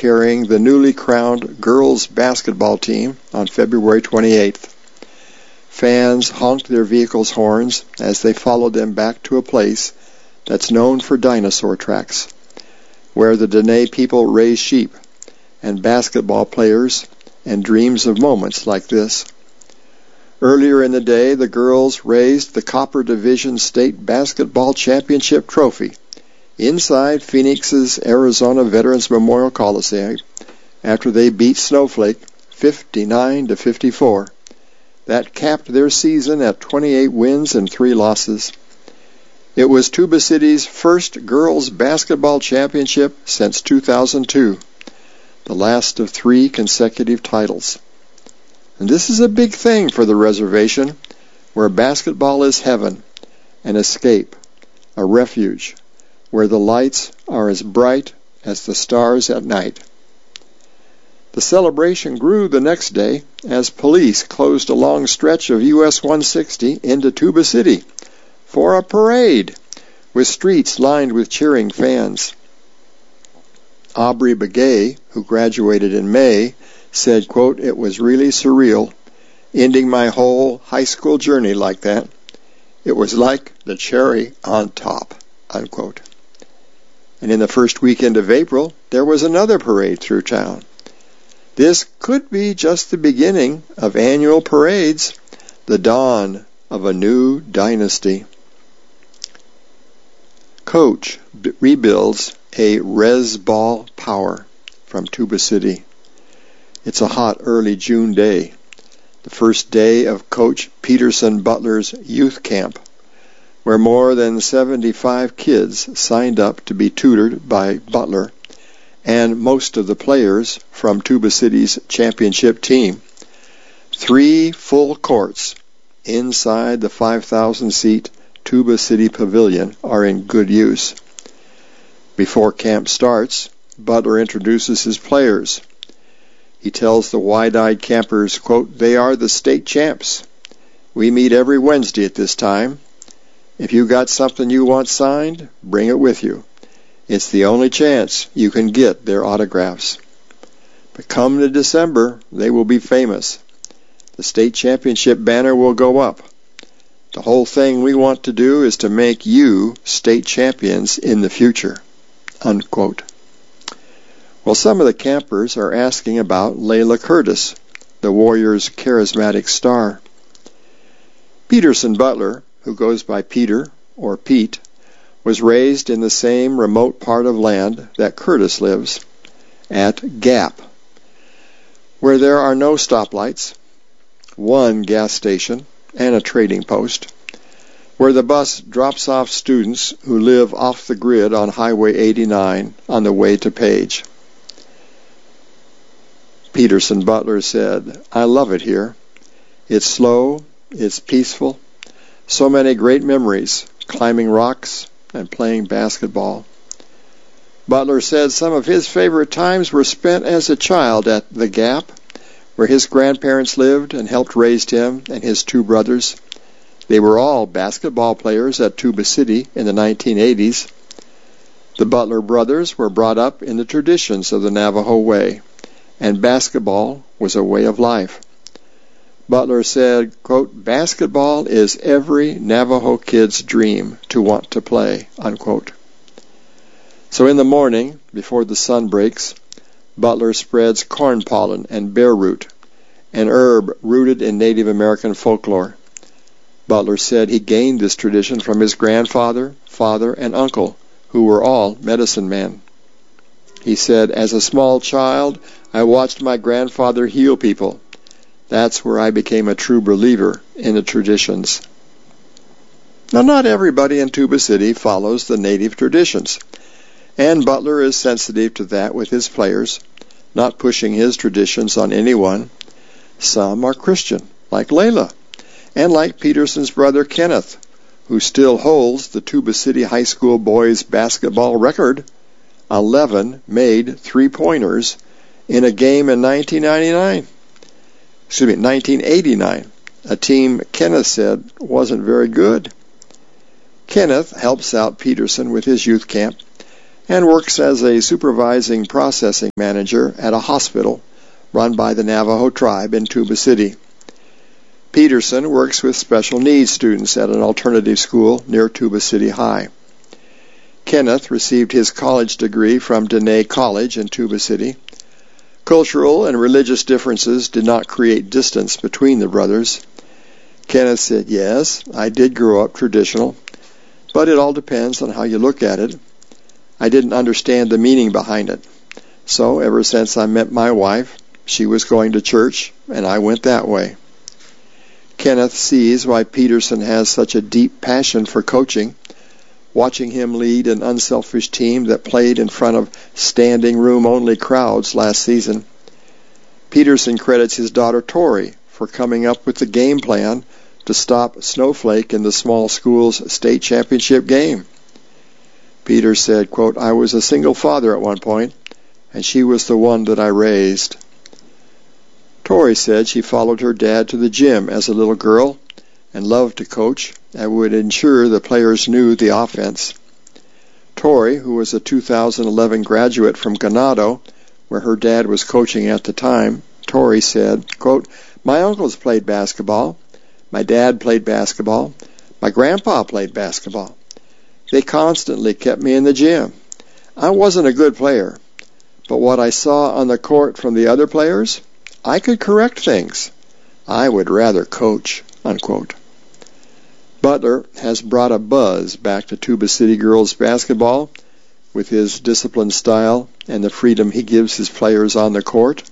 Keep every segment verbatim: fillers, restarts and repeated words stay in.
carrying the newly crowned girls basketball team on February twenty-eighth. Fans honked their vehicles' horns as they followed them back to a place that's known for dinosaur tracks, where the Dene people raise sheep, and basketball players, and dreams of moments like this. Earlier in the day, the girls raised the Copper Division State Basketball Championship trophy inside Phoenix's Arizona Veterans Memorial Coliseum after they beat Snowflake fifty-nine to fifty-four. That capped their season at twenty-eight wins and three losses. It was Tuba City's first girls basketball championship since two thousand two, the last of three consecutive titles. And this is a big thing for the reservation, where basketball is heaven, an escape, a refuge, where the lights are as bright as the stars at night. The celebration grew the next day as police closed a long stretch of U S one sixty into Tuba City for a parade, with streets lined with cheering fans. Aubrey Begay, who graduated in May, said, quote, "It was really surreal, ending my whole high school journey like that. It was like the cherry on top," unquote. And in the first weekend of April, there was another parade through town. This could be just the beginning of annual parades, the dawn of a new dynasty. Coach b- rebuilds a res ball power from Tuba City. It's a hot early June day, the first day of Coach Peterson Butler's youth camp, where more than seventy-five kids signed up to be tutored by Butler and most of the players from Tuba City's championship team. Three full courts inside the five thousand seat Tuba City Pavilion are in good use. Before camp starts, Butler introduces his players. He tells the wide-eyed campers, quote, "They are the state champs. We meet every Wednesday at this time. If you got something you want signed, bring it with you. It's the only chance you can get their autographs. But come to December, they will be famous. The state championship banner will go up. The whole thing we want to do is to make you state champions in the future," unquote. Well, some of the campers are asking about Layla Curtis, the Warriors' charismatic star. Peterson Butler, who goes by Peter or Pete, was raised in the same remote part of land that Curtis lives, at Gap, where there are no stoplights, one gas station, and a trading post, where the bus drops off students who live off the grid on Highway eighty-nine on the way to Page. Peterson Butler said, "I love it here. It's slow, it's peaceful, so many great memories, climbing rocks and playing basketball." Butler said some of his favorite times were spent as a child at the Gap, where his grandparents lived and helped raise him and his two brothers. They were all basketball players at Tuba City in the nineteen eighties. The Butler brothers were brought up in the traditions of the Navajo way, and basketball was a way of life. Butler said, quote, "Basketball is every Navajo kid's dream to want to play," unquote. So in the morning, before the sun breaks, Butler spreads corn pollen and bear root, an herb rooted in Native American folklore. Butler said he gained this tradition from his grandfather, father, and uncle, who were all medicine men. He said, "As a small child, I watched my grandfather heal people. That's where I became a true believer in the traditions." Now, not everybody in Tuba City follows the native traditions, and Butler is sensitive to that with his players, not pushing his traditions on anyone. Some are Christian, like Layla, and like Peterson's brother Kenneth, who still holds the Tuba City High School boys basketball record, eleven made three-pointers in a game in nineteen ninety-nine. Excuse me, nineteen eighty-nine, a team Kenneth said wasn't very good. Kenneth helps out Peterson with his youth camp, and works as a supervising processing manager at a hospital run by the Navajo tribe in Tuba City. Peterson works with special needs students at an alternative school near Tuba City High. Kenneth received his college degree from Dene College in Tuba City. Cultural and religious differences did not create distance between the brothers. Kenneth said, "Yes, I did grow up traditional, but it all depends on how you look at it. I didn't understand the meaning behind it. So ever since I met my wife, she was going to church, and I went that way." Kenneth sees why Peterson has such a deep passion for coaching, watching him lead an unselfish team that played in front of standing room-only crowds last season. Peterson credits his daughter Tori for coming up with the game plan to stop Snowflake in the small school's state championship game. Peter said, quote, "I was a single father at one point, and she was the one that I raised." Tori said she followed her dad to the gym as a little girl and loved to coach and would ensure the players knew the offense. Tori, who was a two thousand eleven graduate from Ganado, where her dad was coaching at the time, Tori said, quote, "My uncles played basketball. My dad played basketball. My grandpa played basketball. They constantly kept me in the gym. I wasn't a good player, but what I saw on the court from the other players, I could correct things. I would rather coach," unquote. Butler has brought a buzz back to Tuba City girls basketball with his disciplined style and the freedom he gives his players on the court.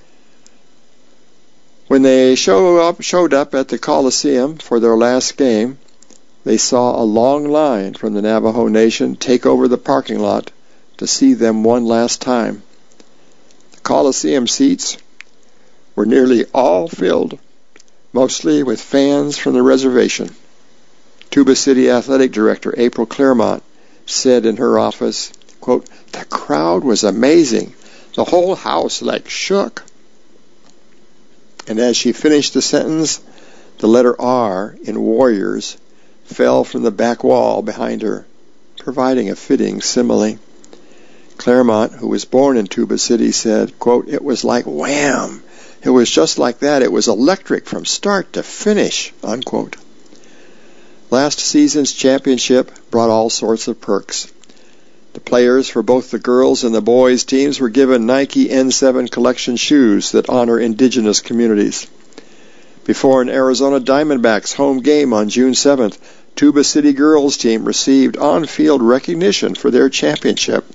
When they show up, showed up at the Coliseum for their last game, they saw a long line from the Navajo Nation take over the parking lot to see them one last time. The Coliseum seats were nearly all filled, mostly with fans from the reservation. Tuba City Athletic Director April Claremont said in her office, quote, "The crowd was amazing. The whole house like shook." And as she finished the sentence, the letter R in Warriors fell from the back wall behind her, providing a fitting simile. Claremont, who was born in Tuba City, said, quote, "It was like wham! It was just like that. It was electric from start to finish," unquote. Last season's championship brought all sorts of perks. The players for both the girls and the boys teams were given Nike N seven collection shoes that honor indigenous communities. Before an Arizona Diamondbacks home game on June seventh, Tuba City girls team received on-field recognition for their championship.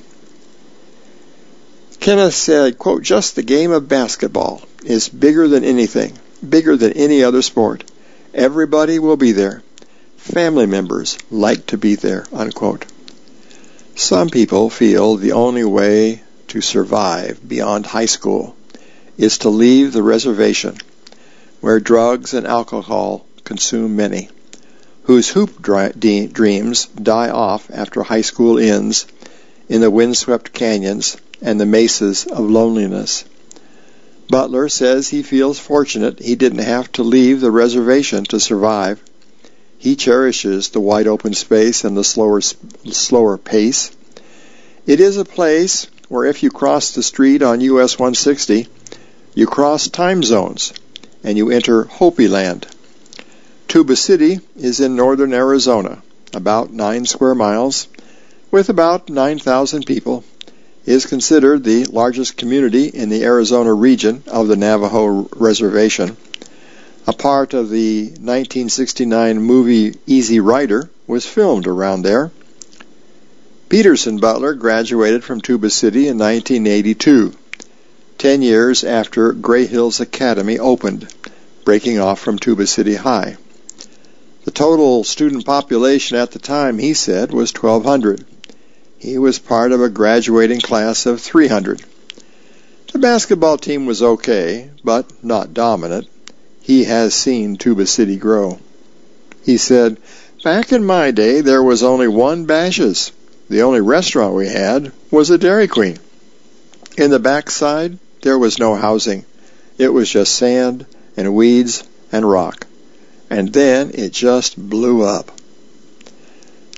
Kenneth said, quote, "Just the game of basketball is bigger than anything, bigger than any other sport. Everybody will be there. Family members like to be there," unquote. Some people feel the only way to survive beyond high school is to leave the reservation, where drugs and alcohol consume many, whose hoop dri- dreams die off after high school ends in the windswept canyons and the mesas of loneliness. Butler says he feels fortunate he didn't have to leave the reservation to survive. He cherishes the wide open space and the slower, slower pace. It is a place where if you cross the street on U S one sixty, you cross time zones and you enter Hopi land. Tuba City is in northern Arizona, about nine square miles, with about nine thousand people, is considered the largest community in the Arizona region of the Navajo Reservation. A part of the nineteen sixty-nine movie Easy Rider was filmed around there. Peterson Butler graduated from Tuba City in nineteen eighty-two, ten years after Gray Hills Academy opened, breaking off from Tuba City High. The total student population at the time, he said, was twelve hundred. He was part of a graduating class of three hundred. The basketball team was okay, but not dominant. He has seen Tuba City grow. He said, "Back in my day, there was only one Bash's. The only restaurant we had was a Dairy Queen. In the backside, there was no housing. It was just sand and weeds and rock. And then it just blew up."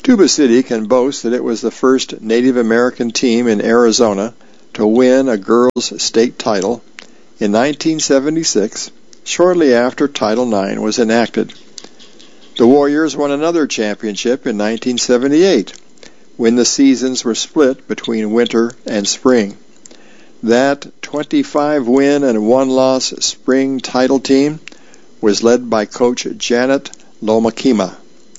Tuba City can boast that it was the first Native American team in Arizona to win a girls' state title in nineteen seventy-six, shortly after Title nine was enacted. The Warriors won another championship in nineteen seventy-eight, when the seasons were split between winter and spring. That twenty-five win and one loss spring title team was led by Coach Janet Lomakima.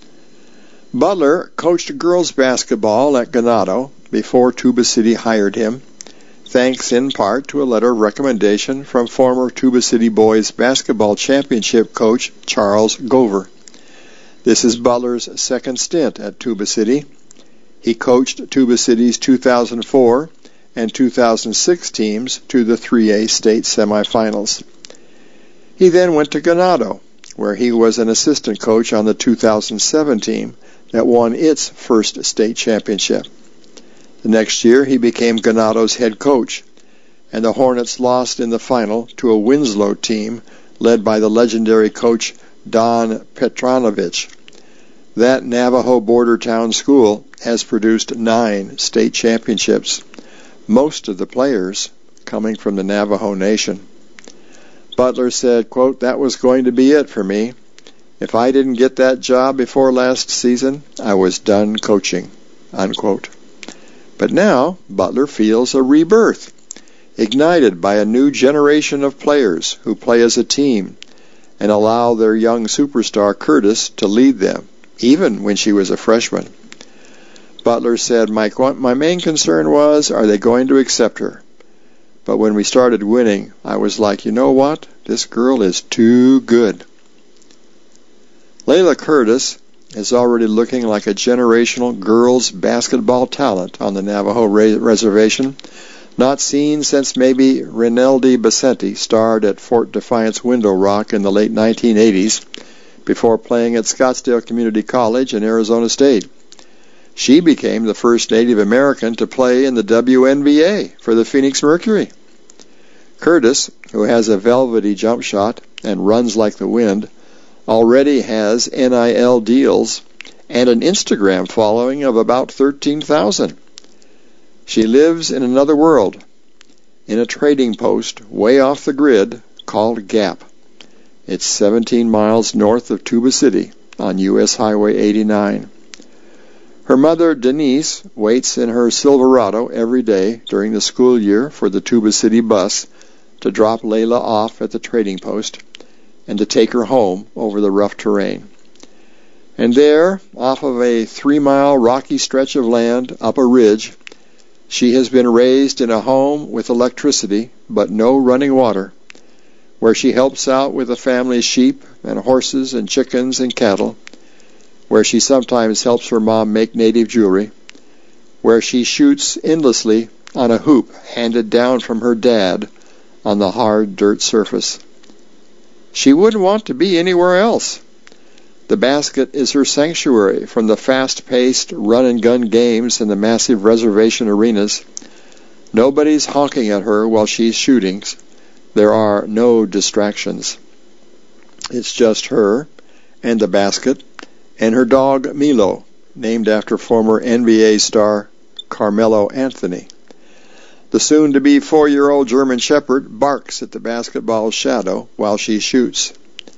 Butler coached girls basketball at Ganado before Tuba City hired him, thanks in part to a letter of recommendation from former Tuba City boys basketball championship coach Charles Gover. This is Butler's second stint at Tuba City. He coached Tuba City's two thousand four and two thousand six teams to the three A state semifinals. He then went to Ganado, where he was an assistant coach on the two thousand seven team that won its first state championship. The next year, he became Ganado's head coach, and the Hornets lost in the final to a Winslow team led by the legendary coach Don Petranovich. That Navajo border town school has produced nine state championships, most of the players coming from the Navajo Nation. Butler said, quote, "That was going to be it for me. If I didn't get that job before last season, I was done coaching," unquote. But now, Butler feels a rebirth, ignited by a new generation of players who play as a team and allow their young superstar Curtis to lead them, even when she was a freshman. Butler said, my, my main concern was, are they going to accept her? But when we started winning, I was like, you know what? This girl is too good. Layla Curtis is already looking like a generational girls basketball talent on the Navajo re- reservation, not seen since maybe Reneldi Basenti starred at Fort Defiance Window Rock in the late nineteen eighties before playing at Scottsdale Community College and Arizona State. She became the first Native American to play in the W N B A for the Phoenix Mercury. Curtis, who has a velvety jump shot and runs like the wind, already has N I L deals and an Instagram following of about thirteen thousand. She lives in another world, in a trading post way off the grid called Gap. It's seventeen miles north of Tuba City on U S Highway eighty-nine. Her mother, Denise, waits in her Silverado every day during the school year for the Tuba City bus to drop Layla off at the trading post and to take her home over the rough terrain. And there, off of a three-mile rocky stretch of land up a ridge, she has been raised in a home with electricity but no running water, where she helps out with the family's sheep and horses and chickens and cattle, where she sometimes helps her mom make native jewelry, where she shoots endlessly on a hoop handed down from her dad on the hard dirt surface. She wouldn't want to be anywhere else. The basket is her sanctuary from the fast-paced run-and-gun games in the massive reservation arenas. Nobody's honking at her while she's shooting. There are no distractions. It's just her and the basket and her dog Milo, named after former N B A star Carmelo Anthony. The soon-to-be four-year-old German Shepherd barks at the basketball's shadow while she shoots.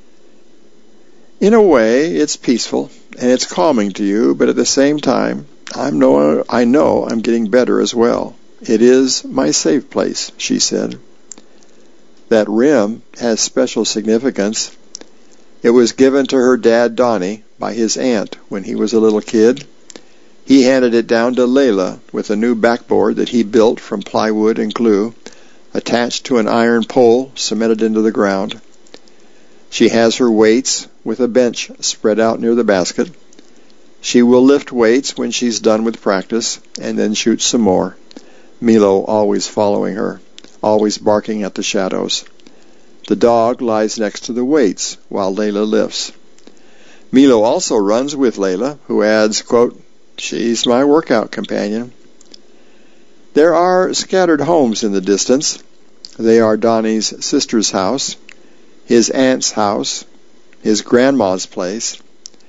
In a way, it's peaceful and it's calming to you, but at the same time, I'm no, I know I'm getting better as well. It is my safe place, she said. That rim has special significance. It was given to her dad, Donnie, by his aunt when he was a little kid. He handed it down to Layla with a new backboard that he built from plywood and glue, attached to an iron pole cemented into the ground. She has her weights with a bench spread out near the basket. She will lift weights when she's done with practice and then shoot some more, Milo always following her, always barking at the shadows. The dog lies next to the weights while Layla lifts. Milo also runs with Layla, who adds, quote, "She's my workout companion." There are scattered homes in the distance. They are Donnie's sister's house, his aunt's house, his grandma's place.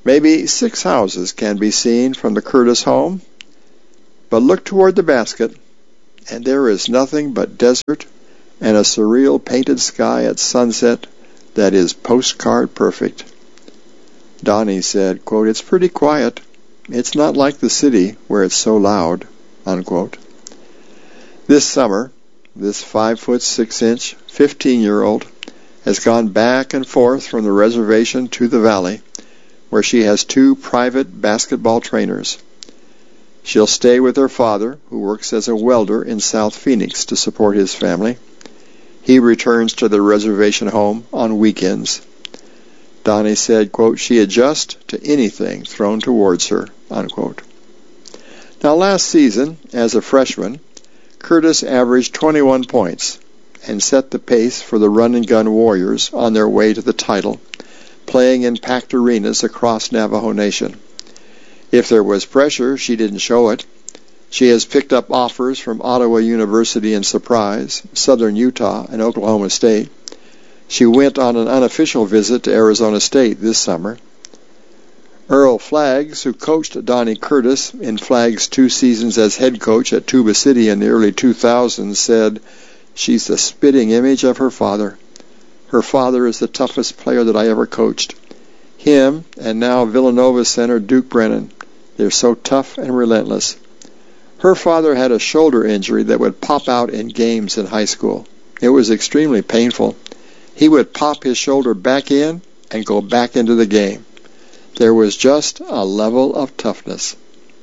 Maybe six houses can be seen from the Curtis home, but look toward the basket, and there is nothing but desert and a surreal painted sky at sunset that is postcard perfect. Donnie said, quote, "It's pretty quiet. It's not like the city where it's so loud," unquote. This summer, this five foot six inch, fifteen-year-old has gone back and forth from the reservation to the valley, where she has two private basketball trainers. She'll stay with her father, who works as a welder in South Phoenix to support his family. He returns to the reservation home on weekends. Donnie said, quote, "She adjusts to anything thrown towards her," unquote. Now, last season, as a freshman, Curtis averaged twenty-one points and set the pace for the run-and-gun Warriors on their way to the title, playing in packed arenas across Navajo Nation. If there was pressure, she didn't show it. She has picked up offers from Ottawa University in Surprise, Southern Utah, and Oklahoma State. She went on an unofficial visit to Arizona State this summer. Earl Flaggs, who coached Donnie Curtis in Flaggs' two seasons as head coach at Tuba City in the early two thousands, said, "She's the spitting image of her father. Her father is the toughest player that I ever coached. Him, and now Villanova center Duke Brennan. They're so tough and relentless. Her father had a shoulder injury that would pop out in games in high school. It was extremely painful. He would pop his shoulder back in and go back into the game. There was just a level of toughness."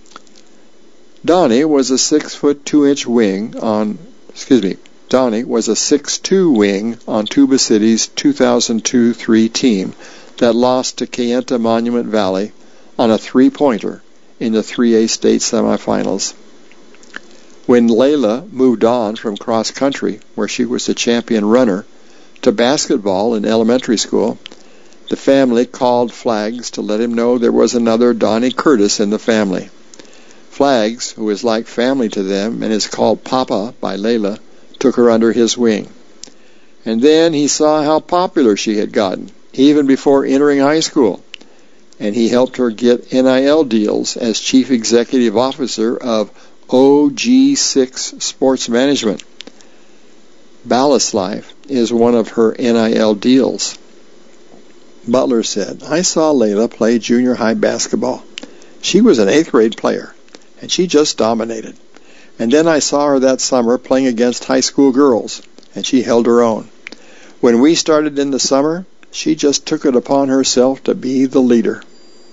Donnie was a six foot two inch wing on, excuse me, Donnie was a six two wing on Tuba City's two thousand two three team that lost to Kayenta Monument Valley on a three-pointer in the three A state semifinals. When Layla moved on from cross country, where she was the champion runner, to basketball in elementary school, the family called Flaggs to let him know there was another Donnie Curtis in the family. Flaggs, who is like family to them and is called Papa by Layla, took her under his wing. And then he saw how popular she had gotten, even before entering high school, and he helped her get N I L deals as Chief Executive Officer of O G six Sports Management. Ballast Life is one of her N I L deals. Butler said, "I saw Layla play junior high basketball. She was an eighth grade player, and she just dominated. And then I saw her that summer playing against high school girls, and she held her own. When we started in the summer, she just took it upon herself to be the leader."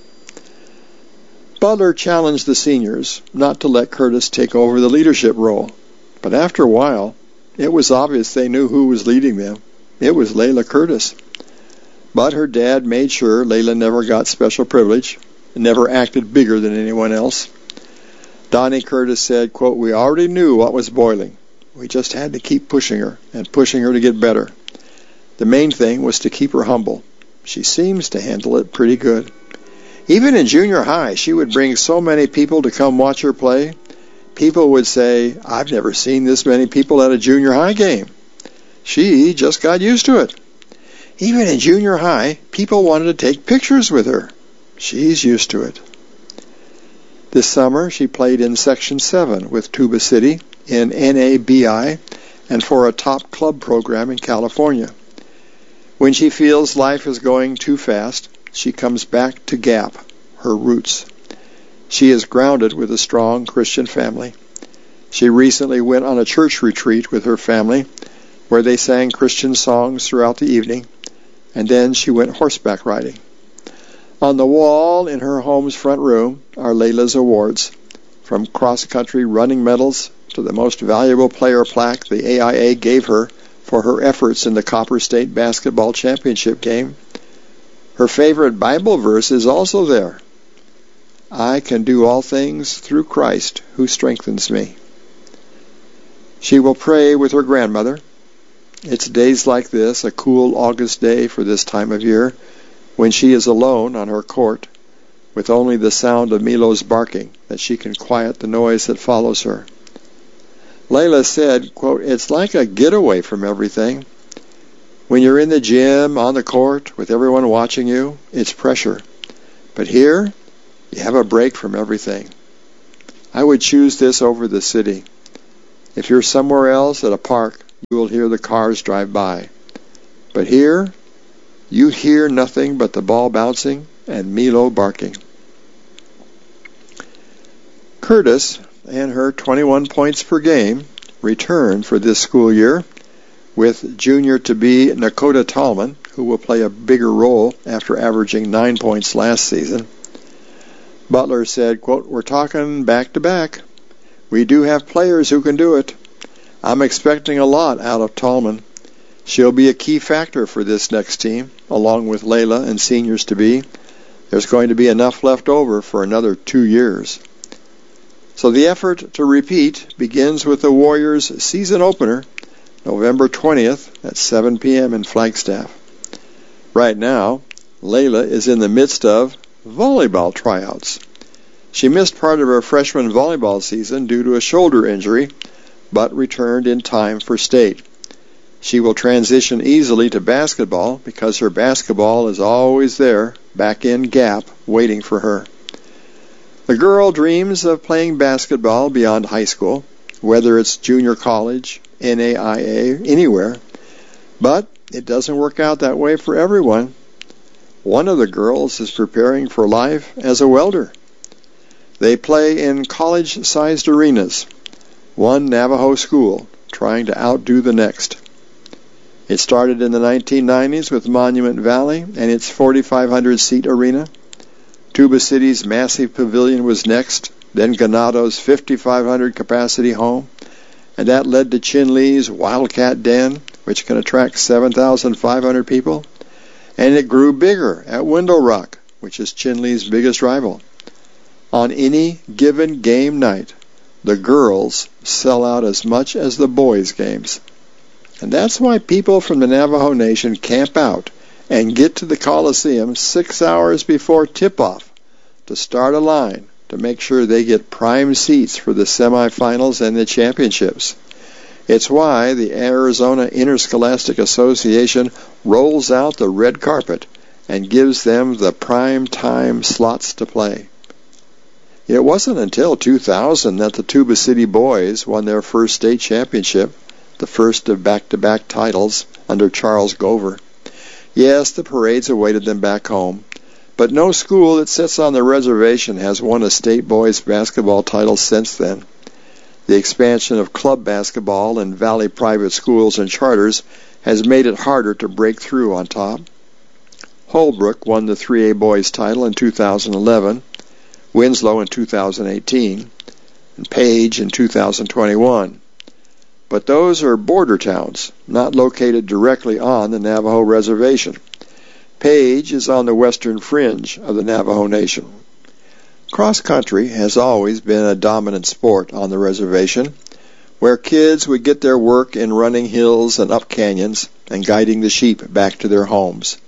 Butler challenged the seniors not to let Curtis take over the leadership role, but after a while, it was obvious they knew who was leading them. It was Layla Curtis. But her dad made sure Layla never got special privilege and never acted bigger than anyone else. Donnie Curtis said, quote, "We already knew what was boiling. We just had to keep pushing her and pushing her to get better. The main thing was to keep her humble. She seems to handle it pretty good. Even in junior high, she would bring so many people to come watch her play. People would say, 'I've never seen this many people at a junior high game.' She just got used to it. Even in junior high, people wanted to take pictures with her. She's used to it." This summer, she played in Section seven with Tuba City in N A B I and for a top club program in California. When she feels life is going too fast, she comes back to Gap, her roots. She is grounded with a strong Christian family. She recently went on a church retreat with her family where they sang Christian songs throughout the evening, and then she went horseback riding. On the wall in her home's front room are Layla's awards, from cross-country running medals to the most valuable player plaque the A I A gave her for her efforts in the Copper State Basketball Championship game. Her favorite Bible verse is also there. "I can do all things through Christ who strengthens me." She will pray with her grandmother. It's days like this, a cool August day for this time of year, when she is alone on her court, with only the sound of Milo's barking, that she can quiet the noise that follows her. Layla said, quote, "It's like a getaway from everything. When you're in the gym, on the court, with everyone watching you, it's pressure. But here, you have a break from everything. I would choose this over the city. If you're somewhere else at a park, you will hear the cars drive by. But here, you hear nothing but the ball bouncing and Milo barking. Curtis and her twenty-one points per game return for this school year, with junior-to-be Nakota Tallman, who will play a bigger role after averaging nine points last season. Butler said, quote, "We're talking back-to-back. We do have players who can do it. I'm expecting a lot out of Tallman. She'll be a key factor for this next team, along with Layla and seniors-to-be. There's going to be enough left over for another two years." So the effort to repeat begins with the Warriors' season opener, November twentieth at seven p.m. in Flagstaff. Right now, Layla is in the midst of volleyball tryouts. She missed part of her freshman volleyball season due to a shoulder injury, but returned in time for state. She will transition easily to basketball because her basketball is always there, back in gap, waiting for her. The girl dreams of playing basketball beyond high school, whether it's junior college, N A I A, anywhere. But it doesn't work out that way for everyone. One of the girls is preparing for life as a welder. They play in college-sized arenas, one Navajo school trying to outdo the next. It started in the nineteen nineties with Monument Valley and its forty-five hundred seat arena. Tuba City's massive pavilion was next, then Ganado's fifty-five hundred capacity home, and that led to Chin Lee's Wildcat Den, which can attract seven thousand five hundred people, and it grew bigger at Window Rock, which is Chin Lee's biggest rival. On any given game night, the girls sell out as much as the boys' games. And that's why people from the Navajo Nation camp out and get to the Coliseum six hours before tip-off to start a line to make sure they get prime seats for the semifinals and the championships. It's why the Arizona Interscholastic Association rolls out the red carpet and gives them the prime time slots to play. It wasn't until two thousand that the Tuba City boys won their first state championship, the first of back-to-back titles under Charles Gover. Yes, the parades awaited them back home, but no school that sits on the reservation has won a state boys basketball title since then. The expansion of club basketball in Valley private schools and charters has made it harder to break through on top. Holbrook won the three A boys title in two thousand eleven, Winslow in two thousand eighteen, and Page in two thousand twenty-one. But those are border towns, not located directly on the Navajo reservation. Page is on the western fringe of the Navajo Nation. Cross country has always been a dominant sport on the reservation, where kids would get their work in running hills and up canyons and guiding the sheep back to their homes.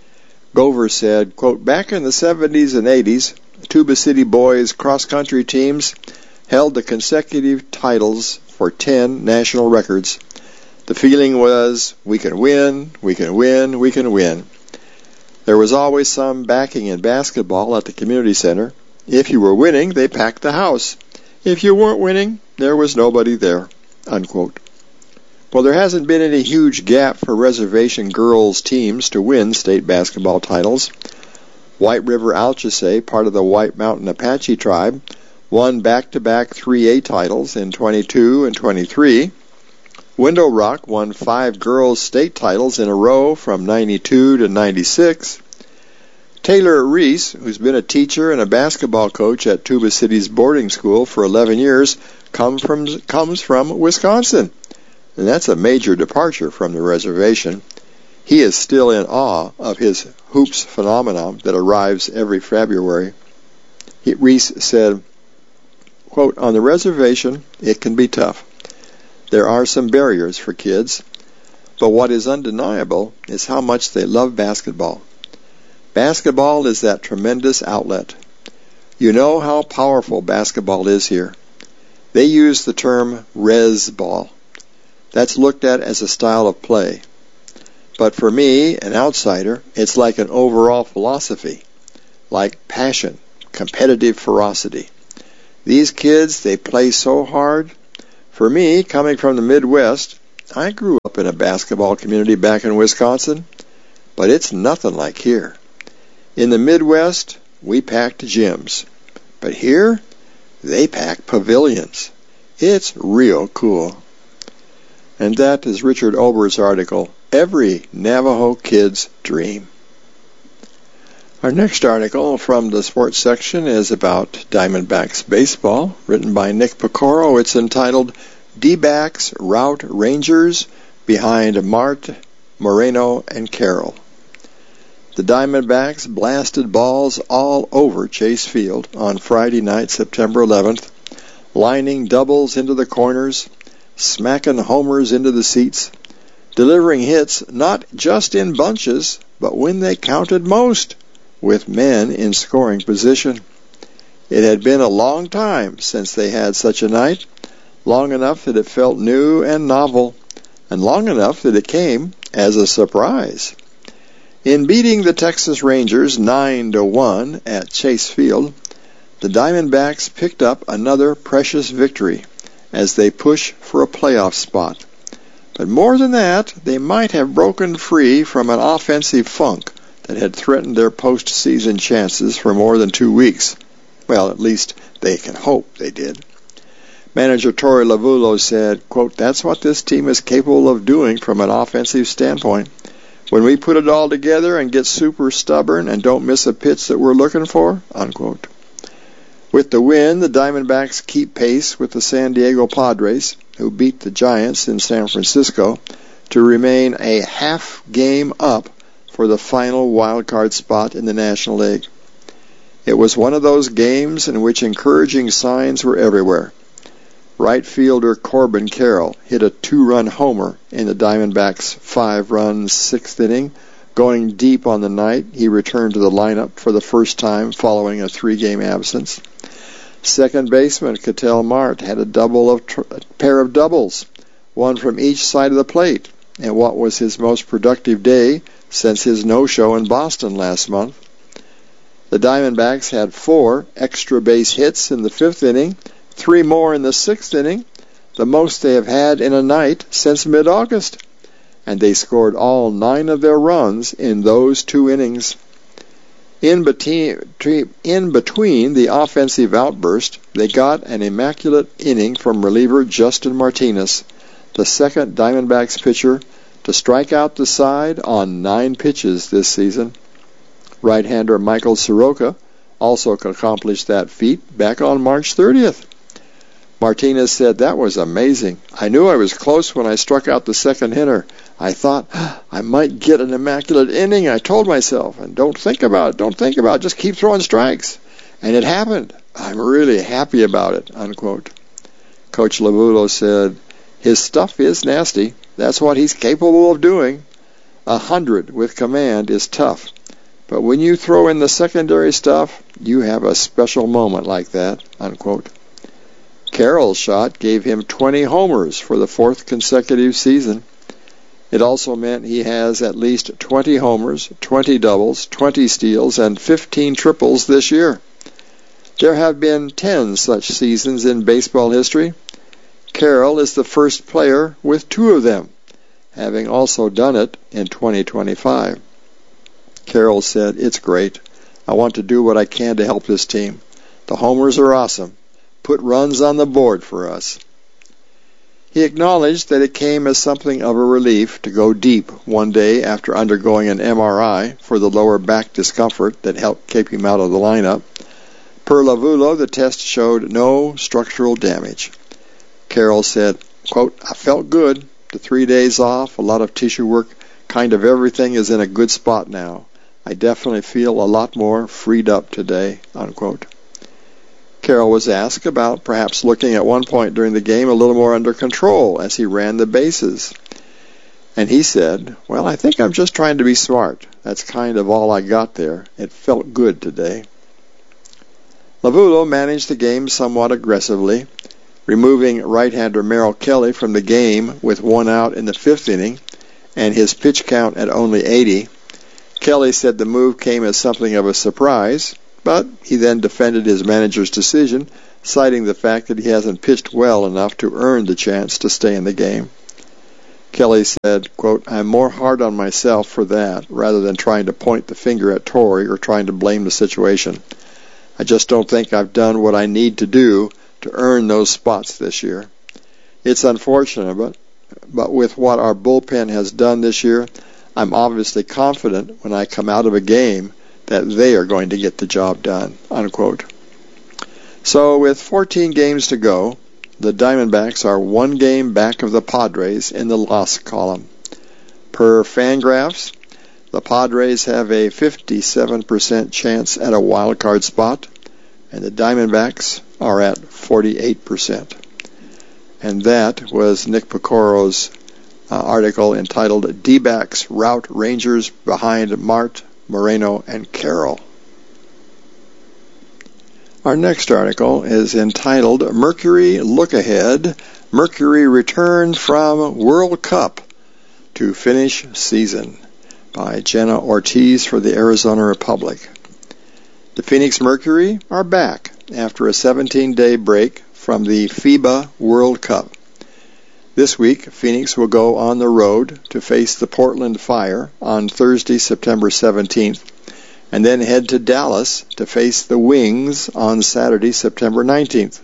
Gover said, quote, "Back in the seventies and eighties, Tuba City boys cross-country teams held the consecutive titles for ten national records. The feeling was, we can win, we can win, we can win. There was always some backing in basketball at the community center. If you were winning, they packed the house. If you weren't winning, there was nobody there," unquote. Well, there hasn't been any huge gap for reservation girls teams to win state basketball titles. White River Alchese, part of the White Mountain Apache tribe, won back-to-back three A titles in twenty-two and twenty-three. Window Rock won five girls' state titles in a row from ninety-two to ninety-six. Taylor Reese, who's been a teacher and a basketball coach at Tuba City's boarding school for eleven years, come from, comes from Wisconsin. And that's a major departure from the reservation. He is still in awe of his hoops phenomenon that arrives every February. He, Reese said, quote, "On the reservation, it can be tough. There are some barriers for kids, but what is undeniable is how much they love basketball. Basketball is that tremendous outlet. You know how powerful basketball is here. They use the term res ball. That's looked at as a style of play. But for me, an outsider, it's like an overall philosophy. like passion, competitive ferocity. These kids, they play so hard. For me, coming from the Midwest, I grew up in a basketball community back in Wisconsin, but it's nothing like here. In the Midwest, we packed gyms, but here, they pack pavilions. It's real cool. And that is Richard Ober's article, Every Navajo Kid's Dream. Our next article from the sports section is about Diamondbacks baseball, written by Nick Pecoro. It's entitled D-Backs Rout Rangers Behind Mart, Moreno, and Carroll. The Diamondbacks blasted balls all over Chase Field on Friday night, September eleventh, lining doubles into the corners, smacking homers into the seats, delivering hits not just in bunches, but when they counted most, with men in scoring position. It had been a long time since they had such a night, long enough that it felt new and novel, and long enough that it came as a surprise. In beating the Texas Rangers nine to one at Chase Field, the Diamondbacks picked up another precious victory as they push for a playoff spot. But more than that, they might have broken free from an offensive funk that had threatened their postseason chances for more than two weeks. Well, at least they can hope they did. Manager Torey Lovullo said, quote, "That's what this team is capable of doing from an offensive standpoint. When we put it all together and get super stubborn and don't miss a pitch that we're looking for," unquote. With the win, the Diamondbacks keep pace with the San Diego Padres, who beat the Giants in San Francisco, to remain a half game up for the final wild card spot in the National League. It was one of those games in which encouraging signs were everywhere. Right fielder Corbin Carroll hit a two-run homer in the Diamondbacks' five-run sixth inning. Going deep on the night, he returned to the lineup for the first time following a three-game absence. Second baseman Ketel Marte had a double of tr- a pair of doubles, one from each side of the plate, in what was his most productive day since his no-show in Boston last month. The Diamondbacks had four extra base hits in the fifth inning, three more in the sixth inning, the most they have had in a night since mid-August, and they scored all nine of their runs in those two innings. In between, in between the offensive outburst, they got an immaculate inning from reliever Justin Martinez, the second Diamondbacks pitcher to strike out the side on nine pitches this season. Right-hander Michael Soroka also accomplished that feat back on March thirtieth. Martinez said, "That was amazing. I knew I was close when I struck out the second hitter. I thought, I might get an immaculate inning, I told myself, and don't think about it, don't think about it, just keep throwing strikes. And it happened. I'm really happy about it," unquote. Coach Lovullo said, "His stuff is nasty. That's what he's capable of doing. A hundred with command is tough. But when you throw in the secondary stuff, you have a special moment like that," unquote. Carroll's shot gave him twenty homers for the fourth consecutive season. It also meant he has at least twenty homers, twenty doubles, twenty steals, and fifteen triples this year. There have been ten such seasons in baseball history. Carroll is the first player with two of them, having also done it in twenty twenty-five. Carroll said, "It's great. I want to do what I can to help this team. The homers are awesome. Put runs on the board for us." He acknowledged that it came as something of a relief to go deep one day after undergoing an M R I for the lower back discomfort that helped keep him out of the lineup. Per Lovullo, the test showed no structural damage. Carroll said, quote, "I felt good. The three days off, a lot of tissue work, kind of everything is in a good spot now. I definitely feel a lot more freed up today," unquote. Carroll was asked about perhaps looking at one point during the game a little more under control as he ran the bases. And he said, "Well, I think I'm just trying to be smart. That's kind of all I got there. It felt good today." Lovullo managed the game somewhat aggressively, removing right-hander Merrill Kelly from the game with one out in the fifth inning and his pitch count at only eighty. Kelly said the move came as something of a surprise, but he then defended his manager's decision, citing the fact that he hasn't pitched well enough to earn the chance to stay in the game. Kelly said, quote, "I'm more hard on myself for that, rather than trying to point the finger at Torrey or trying to blame the situation. I just don't think I've done what I need to do to earn those spots this year. It's unfortunate, but, but with what our bullpen has done this year, I'm obviously confident when I come out of a game that they are going to get the job done," unquote. So with fourteen games to go, the Diamondbacks are one game back of the Padres in the loss column. Per Fangraphs, the Padres have a fifty-seven percent chance at a wild card spot, and the Diamondbacks are at forty-eight percent. And that was Nick Picoro's uh, article entitled D-backs Rout Rangers Behind Mart, Moreno, and Carroll. Our next article is entitled Mercury Look Ahead, Mercury Return from World Cup to Finish Season by Jenna Ortiz for the Arizona Republic. The Phoenix Mercury are back after a seventeen-day break from the FIBA World Cup. This week, Phoenix will go on the road to face the Portland Fire on Thursday, September seventeenth, and then head to Dallas to face the Wings on Saturday, September nineteenth.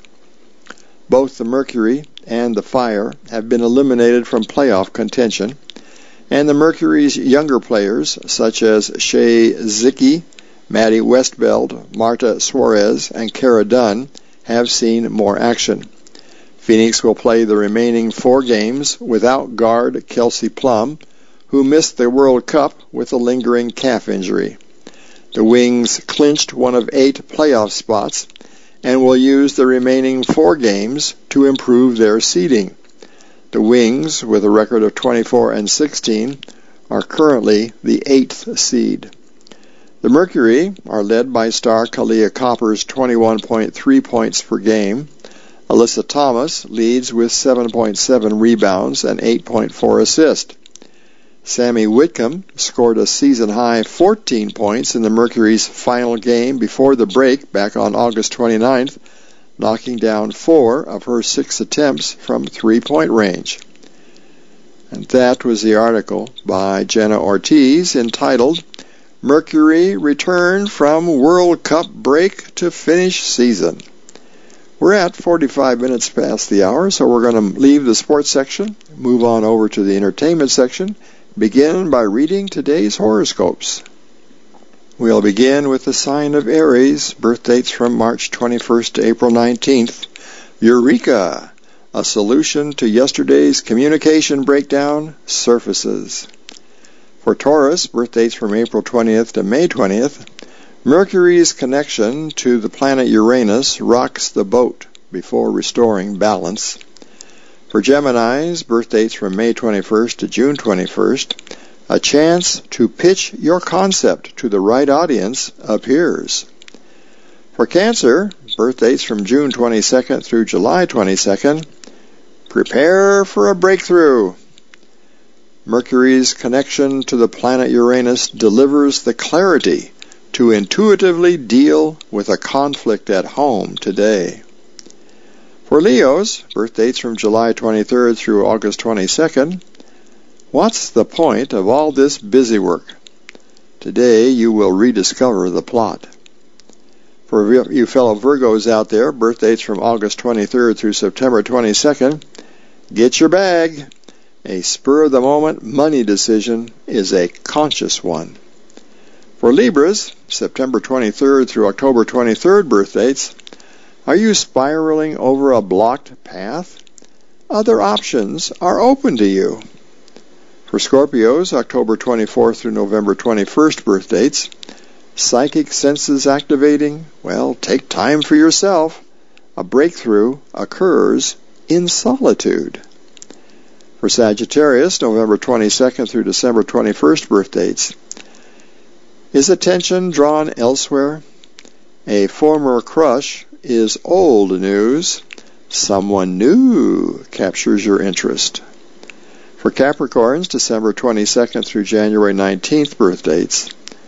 Both the Mercury and the Fire have been eliminated from playoff contention, and the Mercury's younger players, such as Shea Zicki, Maddie Westbeld, Marta Suarez, and Kara Dunn, have seen more action. Phoenix will play the remaining four games without guard Kelsey Plum, who missed the World Cup with a lingering calf injury. The Wings clinched one of eight playoff spots and will use the remaining four games to improve their seeding. The Wings, with a record of twenty-four and sixteen, are currently the eighth seed. The Mercury are led by star Kalia Copper's twenty-one point three points per game. Alyssa Thomas leads with seven point seven rebounds and eight point four assists. Sammy Whitcomb scored a season-high fourteen points in the Mercury's final game before the break back on August twenty-ninth, knocking down four of her six attempts from three-point range. And that was the article by Jenna Ortiz entitled Mercury Return from World Cup Break to Finish Season. We're at forty-five minutes past the hour, so we're going to leave the sports section, move on over to the entertainment section, begin by reading today's horoscopes. We'll begin with the sign of Aries, birth dates from March twenty-first to April nineteenth. Eureka! A solution to yesterday's communication breakdown surfaces. For Taurus, birth dates from April twentieth to May twentieth, Mercury's connection to the planet Uranus rocks the boat before restoring balance. For Geminis, birth dates from May twenty-first to June twenty-first, a chance to pitch your concept to the right audience appears. For Cancer, birth dates from June twenty-second through July twenty-second, prepare for a breakthrough. Mercury's connection to the planet Uranus delivers the clarity to intuitively deal with a conflict at home today. For Leos, birth dates from July twenty-third through August twenty-second, what's the point of all this busy work? Today you will rediscover the plot. For you fellow Virgos out there, birth dates from August twenty-third through September twenty-second, get your bag. A spur-of-the-moment money decision is a conscious one. For Libras, September twenty-third through October twenty-third birth dates, are you spiraling over a blocked path? Other options are open to you. For Scorpios, October twenty-fourth through November twenty-first birth dates, psychic senses activating? Well, take time for yourself. A breakthrough occurs in solitude. For Sagittarius, November twenty-second through December twenty-first birth dates, is attention drawn elsewhere? A former crush is old news. Someone new captures your interest. For Capricorns, December twenty-second through January nineteenth birth dates,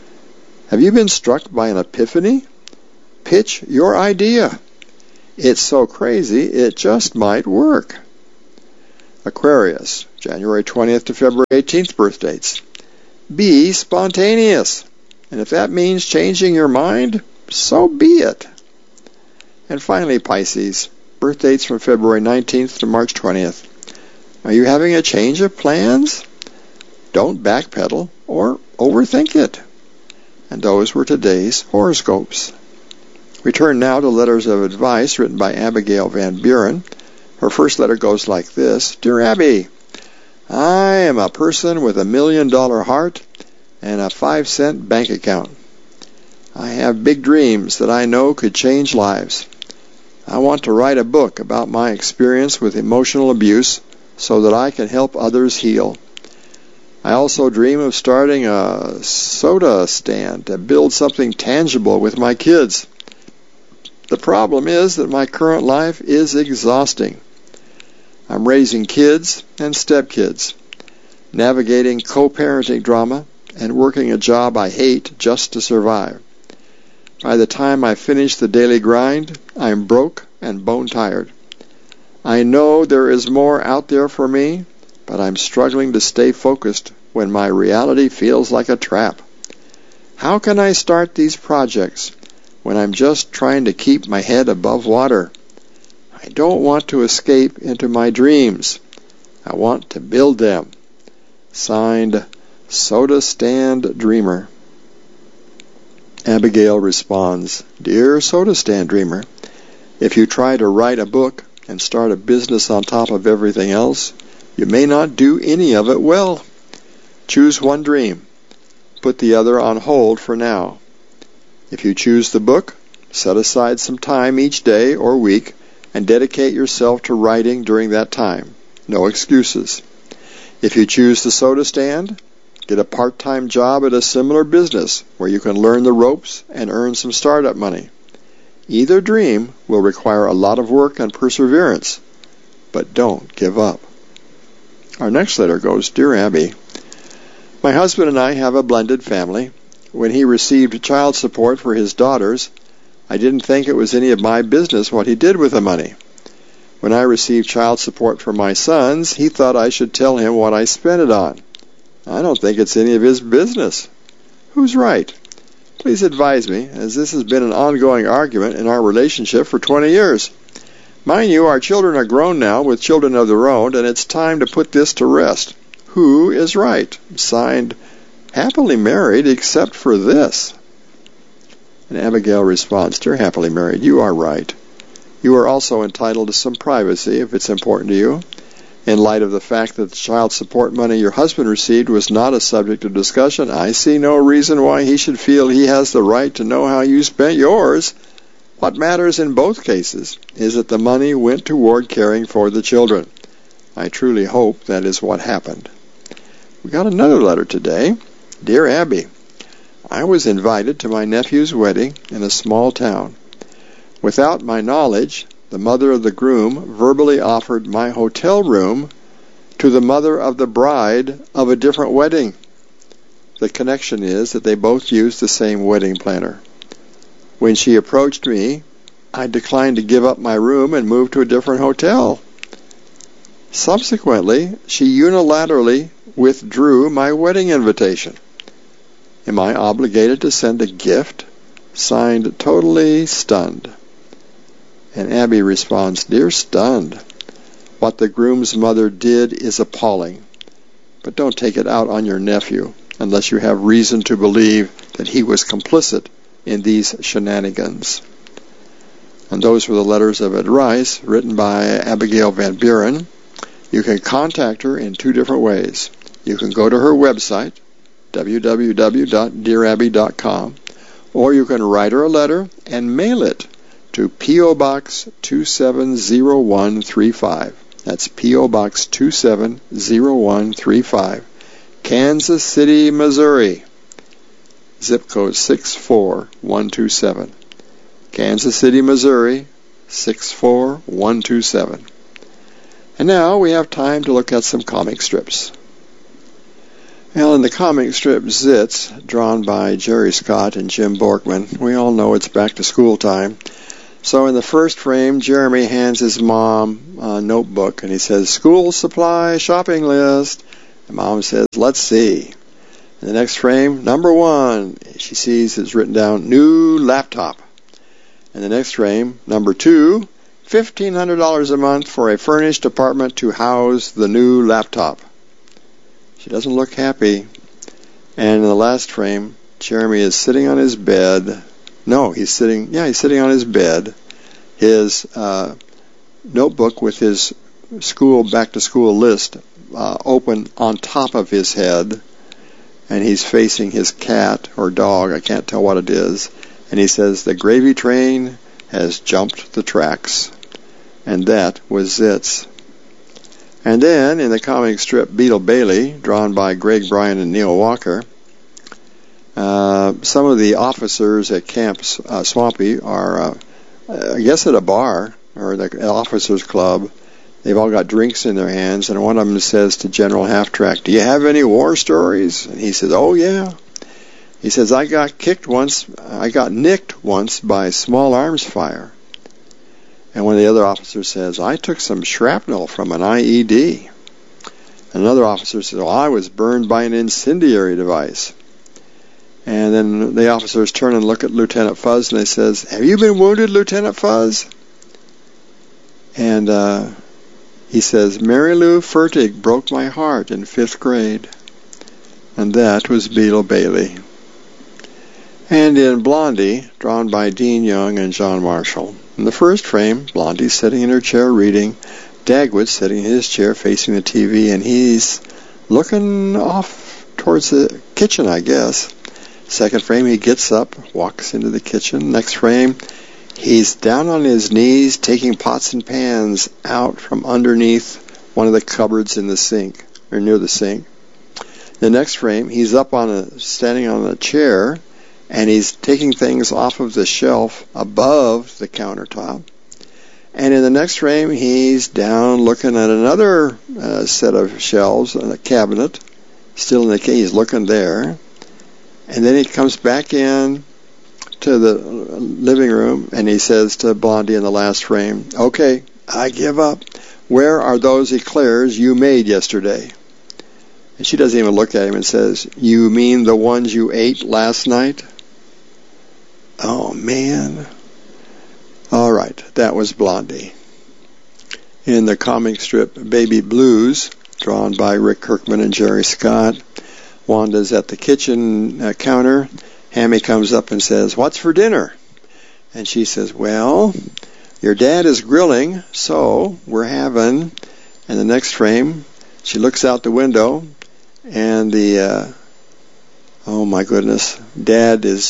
Have you been struck by an epiphany? Pitch your idea. It's so crazy, it just might work. Aquarius, January twentieth to February eighteenth birth dates. Be spontaneous. And if that means changing your mind, so be it. And finally, Pisces, birth dates from February nineteenth to March twentieth. Are you having a change of plans? Don't backpedal or overthink it. And those were today's horoscopes. We turn now to letters of advice written by Abigail Van Buren. Her first letter goes like this. Dear Abby, I am a person with a million dollar heart and a five cent bank account. I have big dreams that I know could change lives. I want to write a book about my experience with emotional abuse so that I can help others heal. I also dream of starting a soda stand to build something tangible with my kids. The problem is that my current life is exhausting. I'm raising kids and stepkids, navigating co-parenting drama, and working a job I hate just to survive. By the time I finish the daily grind, I'm broke and bone-tired. I know there is more out there for me, but I'm struggling to stay focused when my reality feels like a trap. How can I start these projects when I'm just trying to keep my head above water? I don't want to escape into my dreams. I want to build them. Signed, Soda Stand Dreamer. Abigail responds, Dear Soda Stand Dreamer, if you try to write a book and start a business on top of everything else, you may not do any of it well. Choose one dream. Put the other on hold for now. If you choose the book, set aside some time each day or week and dedicate yourself to writing during that time. No excuses. If you choose the soda stand, get a part-time job at a similar business where you can learn the ropes and earn some startup money. Either dream will require a lot of work and perseverance, but don't give up. Our next letter goes, Dear Abby, my husband and I have a blended family. When he received child support for his daughters, I didn't think it was any of my business what he did with the money. When I received child support for my sons, he thought I should tell him what I spent it on. I don't think it's any of his business. Who's right? Please advise me, as this has been an ongoing argument in our relationship for twenty years. Mind you, our children are grown now with children of their own, and it's time to put this to rest. Who is right? Signed, Happily Married, except for this. And Abigail responds, Dear Happily Married, you are right. You are also entitled to some privacy if it's important to you. In light of the fact that the child support money your husband received was not a subject of discussion, I see no reason why he should feel he has the right to know how you spent yours. What matters in both cases is that the money went toward caring for the children. I truly hope that is what happened. We got another letter today. Dear Abby, I was invited to my nephew's wedding in a small town. Without my knowledge, the mother of the groom verbally offered my hotel room to the mother of the bride of a different wedding. The connection is that they both used the same wedding planner. When she approached me, I declined to give up my room and move to a different hotel. Subsequently, she unilaterally withdrew my wedding invitation. Am I obligated to send a gift? Signed, Totally Stunned. And Abby responds, Dear Stunned, what the groom's mother did is appalling. But don't take it out on your nephew unless you have reason to believe that he was complicit in these shenanigans. And those were the letters of advice written by Abigail Van Buren. You can contact her in two different ways. You can go to her website, w w w dot dear abby dot com, or you can write her a letter and mail it to P O. Box two seven zero one three five. That's P O. Box two seven zero one three five, Kansas City, Missouri. Zip code six four one two seven. Kansas City, Missouri, six four one two seven. And now we have time to look at some comic strips. Well, in the comic strip Zits, drawn by Jerry Scott and Jim Borkman, we all know it's back to school time. So in the first frame, Jeremy hands his mom a notebook, and he says, "School supply shopping list." And Mom says, "Let's see." In the next frame, number one, she sees it's written down, "New laptop." In the next frame, number two, fifteen hundred dollars a month for a furnished apartment to house the new laptop. She doesn't look happy. And in the last frame, Jeremy is sitting on his bed. No, he's sitting, yeah, he's sitting on his bed. His uh, notebook with his school, back-to-school list uh, open on top of his head. And he's facing his cat or dog, I can't tell what it is. And he says, "The gravy train has jumped the tracks." And that was Zits. And then, in the comic strip Beetle Bailey, drawn by Greg Bryan and Neil Walker, uh, some of the officers at Camp uh, Swampy are, uh, I guess at a bar, or the officers' club. They've all got drinks in their hands, and one of them says to General Half-Track, "Do you have any war stories?" And he says, "Oh, yeah." He says, I got kicked once, I got nicked once by small arms fire." And one of the other officers says, "I took some shrapnel from an I E D. Another officer says, "Well, I was burned by an incendiary device." And then the officers turn and look at Lieutenant Fuzz, and they says, "Have you been wounded, Lieutenant Fuzz?" And uh, he says, "Mary Lou Fertig broke my heart in fifth grade." And that was Beetle Bailey. And in Blondie, drawn by Dean Young and John Marshall, in the first frame, Blondie's sitting in her chair reading, Dagwood's sitting in his chair facing the T V, and he's looking off towards the kitchen, I guess. Second frame, he gets up, walks into the kitchen. Next frame, he's down on his knees taking pots and pans out from underneath one of the cupboards in the sink, or near the sink. The next frame, he's up on a, standing on a chair, and he's taking things off of the shelf above the countertop. And in the next frame, he's down looking at another uh, set of shelves, a cabinet, still in the case, he's looking there. And then he comes back in to the living room, and he says to Blondie in the last frame, "Okay, I give up. Where are those eclairs you made yesterday?" And she doesn't even look at him and says, "You mean the ones you ate last night?" Oh, man. All right, that was Blondie. In the comic strip Baby Blues, drawn by Rick Kirkman and Jerry Scott, Wanda's at the kitchen uh, counter. Hammy comes up and says, "What's for dinner?" And she says, "Well, your dad is grilling, so we're having..." And the next frame, she looks out the window, and the, uh, oh my goodness, Dad is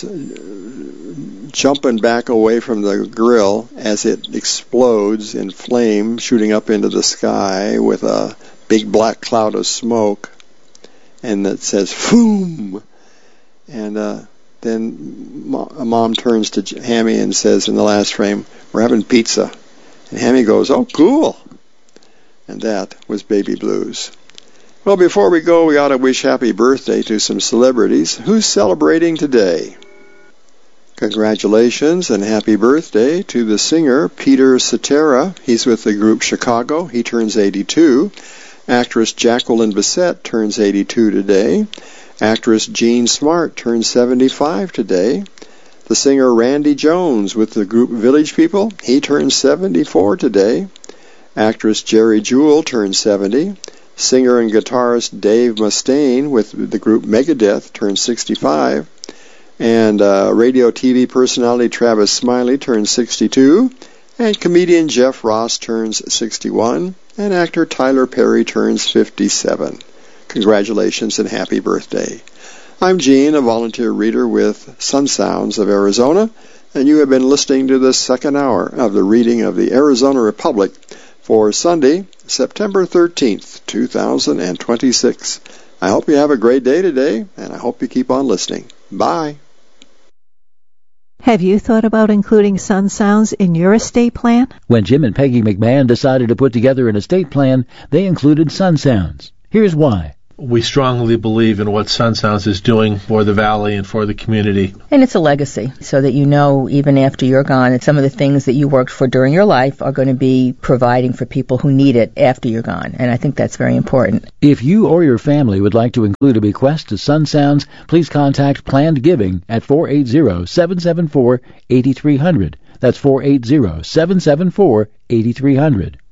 jumping back away from the grill as it explodes in flame, shooting up into the sky with a big black cloud of smoke. And it says, "Foom!" And uh, then Mom turns to Hammy and says in the last frame, "We're having pizza." And Hammy goes, "Oh, cool." And that was Baby Blues. Well, before we go, we ought to wish happy birthday to some celebrities. Who's celebrating today? Congratulations and happy birthday to the singer Peter Cetera. He's with the group Chicago. He turns eighty-two. Actress Jacqueline Bisset turns eighty-two today. Actress Jean Smart turns seventy-five today. The singer Randy Jones with the group Village People, he turns seventy-four today. Actress Jerry Jewell turns seventy. Singer and guitarist Dave Mustaine with the group Megadeth turns sixty-five. And uh, radio T V personality Travis Smiley turns sixty-two. And comedian Jeff Ross turns sixty-one. And actor Tyler Perry turns fifty-seven. Congratulations and happy birthday. I'm Gene, a volunteer reader with Sun Sounds of Arizona, and you have been listening to the second hour of the reading of the Arizona Republic for Sunday, September thirteenth, two thousand twenty-six. I hope you have a great day today, and I hope you keep on listening. Bye. Have you thought about including Sun Sounds in your estate plan? When Jim and Peggy McMahon decided to put together an estate plan, they included Sun Sounds. Here's why. we strongly believe in what Sun Sounds is doing for the Valley and for the community. And it's a legacy, so that you know even after you're gone that some of the things that you worked for during your life are going to be providing for people who need it after you're gone. And I think that's very important. If you or your family would like to include a bequest to Sun Sounds, please contact Planned Giving at four eight zero, seven seven four, eight three zero zero. That's four eight zero, seven seven four, eight three zero zero.